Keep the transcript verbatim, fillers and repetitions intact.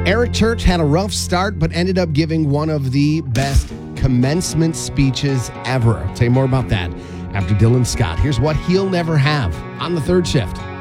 Eric Church had a rough start, but ended up giving one of the best commencement speeches ever. I'll tell you more about that after Dylan Scott. Here's what he'll never have on the third shift.